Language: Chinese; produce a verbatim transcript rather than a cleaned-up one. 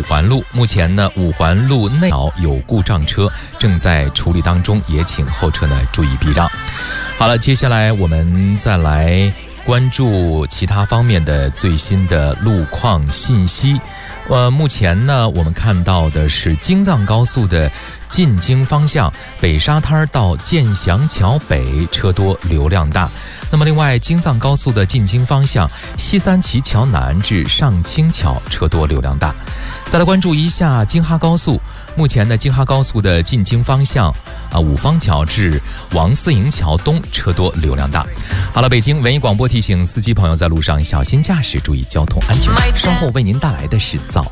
环路，目前呢五环路内有故障车正在处理当中，也请后车呢注意避让。好了，接下来我们再来关注其他方面的最新的路况信息。呃，目前呢，我们看到的是京藏高速的进京方向北沙滩到建祥桥北车多流量大。那么另外，京藏高速的进京方向西三旗桥南至上清桥车多流量大。再来关注一下京哈高速，目前呢，京哈高速的进京方向啊五方桥至王四营桥东车多流量大。好了，北京文艺广播提醒司机朋友在路上小心驾驶，注意交通安全。稍后为您带来的是早